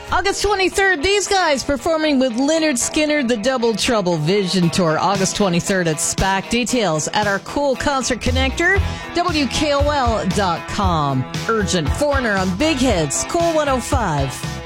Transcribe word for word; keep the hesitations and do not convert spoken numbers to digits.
August twenty-third, these guys performing with Lynyrd Skynyrd, the Double Trouble Vision Tour. August twenty-third at SPAC. Details at our cool concert connector, W K O L dot com. Urgent Foreigner on Big Hits, Cool one oh five.